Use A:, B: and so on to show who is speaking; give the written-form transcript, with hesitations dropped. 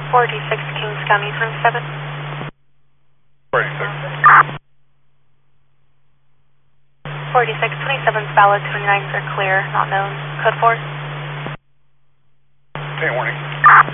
A: 46 Kings County, room 7.
B: 46.
A: 46, 27's valid, 29's are clear, not known. Code 4.
B: Okay, warning.